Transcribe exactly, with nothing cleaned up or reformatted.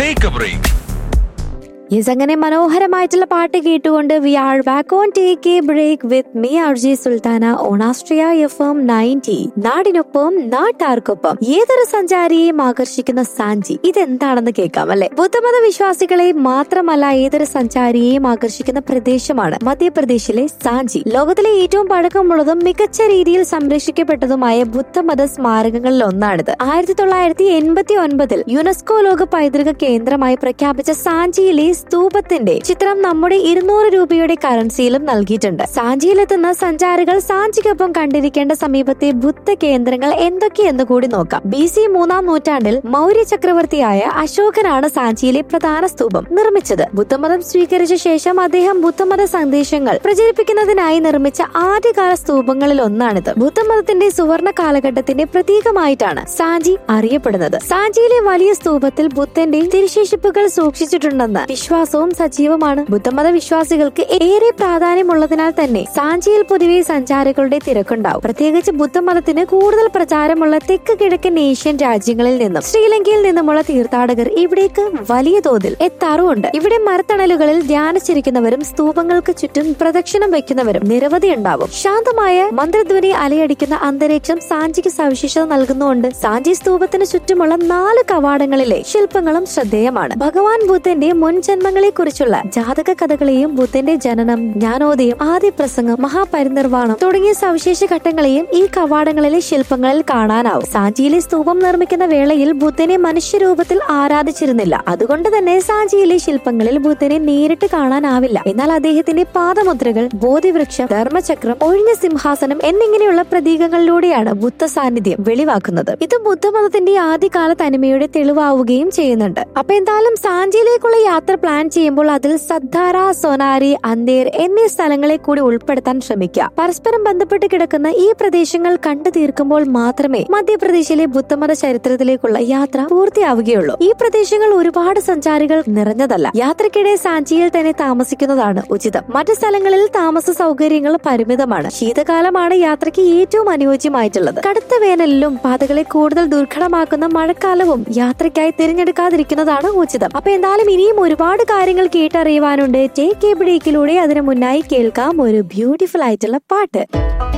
Take A break. Yes, അങ്ങനെ മനോഹരമായിട്ടുള്ള പാട്ട് കേട്ടുകൊണ്ട് V are back on take A break with me RJ Sultana on Austria F M ninety. നാടിനൊപ്പം നാട്ടാർക്കൊപ്പം. ഏതൊരു സഞ്ചാരിയെയും ആകർഷിക്കുന്ന സാഞ്ചി, ഇതെന്താണെന്ന് കേൾക്കാം അല്ലെ? ബുദ്ധമത വിശ്വാസികളെ മാത്രമല്ല ഏതൊരു സഞ്ചാരിയെയും ആകർഷിക്കുന്ന പ്രദേശമാണ് മധ്യപ്രദേശിലെ സാഞ്ചി. ലോകത്തിലെ ഏറ്റവും പഴക്കമുള്ളതും മികച്ച രീതിയിൽ സംരക്ഷിക്കപ്പെട്ടതുമായ ബുദ്ധമത സ്മാരകങ്ങളിൽ ഒന്നാണിത്. ആയിരത്തി തൊള്ളായിരത്തി എൺപത്തി ഒൻപതിൽ യുനെസ്കോ ലോക പൈതൃക കേന്ദ്രമായി പ്രഖ്യാപിച്ച സാഞ്ചിയിലെ സ്തൂപത്തിന്റെ ചിത്രം നമ്മുടെ ഇരുന്നൂറ് രൂപയുടെ കറൻസിയിലും നൽകിയിട്ടുണ്ട്. സാഞ്ചിയിലെത്തുന്ന സഞ്ചാരികൾ സാഞ്ചിക്കൊപ്പം കണ്ടിരിക്കേണ്ട സമീപത്തെ ബുദ്ധ കേന്ദ്രങ്ങൾ എന്തൊക്കെയെന്ന് കൂടി നോക്കാം. ബി സി മൂന്നാം നൂറ്റാണ്ടിൽ മൗര്യ ചക്രവർത്തിയായ അശോകനാണ് സാഞ്ചിയിലെ പ്രധാന സ്തൂപം നിർമ്മിച്ചത്. ബുദ്ധമതം സ്വീകരിച്ച ശേഷം അദ്ദേഹം ബുദ്ധമത സന്ദേശങ്ങൾ പ്രചരിപ്പിക്കുന്നതിനായി നിർമ്മിച്ച ആദ്യകാല സ്തൂപങ്ങളിൽ ഒന്നാണിത്. ബുദ്ധമതത്തിന്റെ സുവർണ കാലഘട്ടത്തിന്റെ പ്രതീകമായിട്ടാണ് സാഞ്ചി അറിയപ്പെടുന്നത്. സാഞ്ചിയിലെ വലിയ സ്തൂപത്തിൽ ബുദ്ധന്റെ തിരുശേഷിപ്പുകൾ സൂക്ഷിച്ചിട്ടുണ്ടെന്ന് വിശ്വാസവും സജീവമാണ്. ബുദ്ധമത വിശ്വാസികൾക്ക് ഏറെ പ്രാധാന്യമുള്ളതിനാൽ തന്നെ സാഞ്ചിയിൽ പൊതുവെ സഞ്ചാരികളുടെ തിരക്കുണ്ടാവും. പ്രത്യേകിച്ച് ബുദ്ധമതത്തിന് കൂടുതൽ പ്രചാരമുള്ള തെക്ക് കിഴക്കൻ ഏഷ്യൻ രാജ്യങ്ങളിൽ നിന്നും ശ്രീലങ്കയിൽ നിന്നുമുള്ള തീർത്ഥാടകർ ഇവിടേക്ക് വലിയ തോതിൽ എത്താറുമുണ്ട്. ഇവിടെ മരത്തണലുകളിൽ ധ്യാനിച്ചിരിക്കുന്നവരും സ്തൂപങ്ങൾക്ക് ചുറ്റും പ്രദക്ഷിണം വയ്ക്കുന്നവരും നിരവധി ഉണ്ടാവും. ശാന്തമായ മന്ത്രധ്വനി അലയടിക്കുന്ന അന്തരീക്ഷം സാഞ്ചിക്ക് സവിശേഷത നൽകുന്നുണ്ട്. സാഞ്ചി സ്തൂപത്തിന് ചുറ്റുമുള്ള നാല് കവാടങ്ങളിലെ ശില്പങ്ങളും ശ്രദ്ധേയമാണ്. ഭഗവാൻ ബുദ്ധന്റെ മുൻ ജന്മങ്ങളെ കുറിച്ചുള്ള ജാതക കഥകളെയും ബുദ്ധന്റെ ജനനം, ജ്ഞാനോദയം, ആദ്യ പ്രസംഗം, മഹാപരിനിർവാണം തുടങ്ങിയ സവിശേഷ ഘട്ടങ്ങളെയും ഈ കവാടങ്ങളിലെ ശില്പങ്ങളിൽ കാണാനാവും. സാഞ്ചിയിലെ സ്തൂപം നിർമ്മിക്കുന്ന വേളയിൽ ബുദ്ധനെ മനുഷ്യരൂപത്തിൽ ആരാധിച്ചിരുന്നില്ല. അതുകൊണ്ട് തന്നെ സാഞ്ചിയിലെ ശില്പങ്ങളിൽ ബുദ്ധനെ നേരിട്ട് കാണാനാവില്ല. എന്നാൽ അദ്ദേഹത്തിന്റെ പാദമുദ്രകൾ, ബോധിവൃക്ഷം, ധർമ്മചക്രം, ഒഴിഞ്ഞ സിംഹാസനം എന്നിങ്ങനെയുള്ള പ്രതീകങ്ങളിലൂടെയാണ് ബുദ്ധ സാന്നിധ്യം വെളിവാക്കുന്നത്. ഇത് ബുദ്ധമതത്തിന്റെ ആദ്യകാല തനിമയുടെ തെളിവാവുകയും ചെയ്യുന്നുണ്ട്. അപ്പൊ എന്തായാലും സാഞ്ചിയിലേക്കുള്ള യാത്ര പ്ലാൻ ചെയ്യുമ്പോൾ അതിൽ സദ്ധാര, സോനാരി, അന്തേർ എന്നീ സ്ഥലങ്ങളെ കൂടി ഉൾപ്പെടുത്താൻ ശ്രമിക്കുക. പരസ്പരം ബന്ധപ്പെട്ട് കിടക്കുന്ന ഈ പ്രദേശങ്ങൾ കണ്ടു തീർക്കുമ്പോൾ മാത്രമേ മധ്യപ്രദേശിലെ ബുദ്ധമത ചരിത്രത്തിലേക്കുള്ള യാത്ര പൂർത്തിയാവുകയുള്ളൂ. ഈ പ്രദേശങ്ങൾ ഒരുപാട് സഞ്ചാരികൾ നിറഞ്ഞതല്ല. യാത്രക്കിടെ സാഞ്ചിയിൽ തന്നെ താമസിക്കുന്നതാണ് ഉചിതം. മറ്റു സ്ഥലങ്ങളിൽ താമസ സൗകര്യങ്ങൾ പരിമിതമാണ്. ശീതകാലമാണ് യാത്രയ്ക്ക് ഏറ്റവും അനുയോജ്യമായിട്ടുള്ളത്. കടുത്ത വേനലിലും പാതകളെ കൂടുതൽ ദുർഘടമാക്കുന്ന മഴക്കാലവും യാത്രയ്ക്കായി തിരഞ്ഞെടുക്കാതിരിക്കുന്നതാണ് ഉചിതം. അപ്പൊ എന്തായാലും ഇനിയും ഒരുപാട് കാര്യങ്ങൾ കേട്ടറിയുവാനുണ്ട്. ടേക്ക് എ ബ്രേക്കിലൂടെ അതിനു മുന്നായി കേൾക്കാം ഒരു ബ്യൂട്ടിഫുൾ ആയിട്ടുള്ള പാട്ട്.